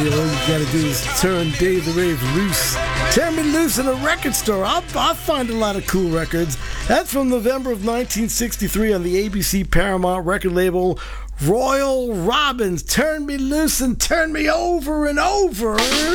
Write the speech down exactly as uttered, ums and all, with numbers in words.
all you gotta do is turn Dave the Rave loose. Turn me loose in a record store. I'll, I'll find a lot of cool records. That's from November of nineteen sixty-three on the A B C Paramount record label. Royal Robbins, turn me loose and turn me over and over.